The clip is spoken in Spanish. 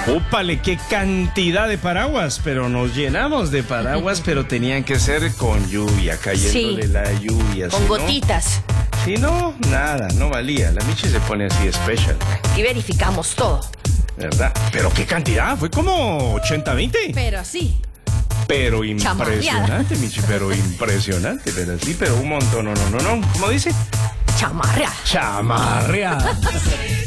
Úpale, qué cantidad de paraguas, pero nos llenamos de paraguas, pero tenían que ser con lluvia, cayendo de la lluvia. Con gotitas. Si no, nada, no valía. La Michi se pone así especial. Y verificamos todo. ¿Verdad? Pero qué cantidad, fue como 80-20. Pero así. Pero impresionante, Michi, pero impresionante, pero sí, pero un montón, no. ¿Cómo dice? Chamarreada. Chamarreada.